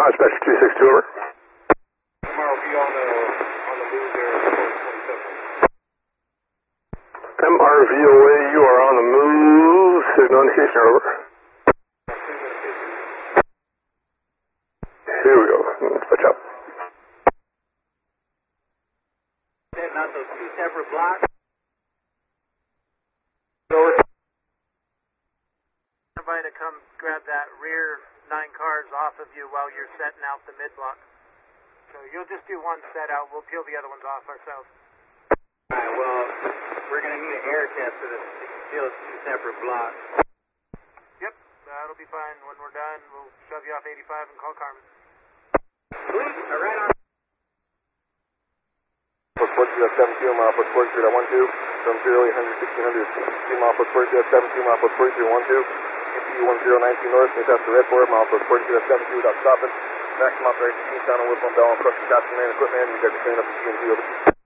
Dispatch 262, over. MRV on the move there, 27. MRVOA, you are on the move. Signal indication, over. Here we go. Switch up. Setting out those two separate blocks. Over. Somebody to come grab that rear 9 cars off of you while you're setting out the mid block. So you'll just do one set out. We'll peel the other ones off ourselves. Alright, well, we're going to need an air test for this, those two separate blocks. Yep, that'll be fine. When we're done, we'll shove you off 85 and call Carmen. Sweet, right on. Plus 42 at 72, mile plus 43 at 12, from 0, 800, 1600, 2 mile plus 42 at 72, mile plus 43 at 12, MPU 1019 north, may pass the red board, mile plus 42 at 72 without stopping, maximum operation, down on Whipple and Bell, and crush the captain man equipment, you guys are cleaning up the GMP over.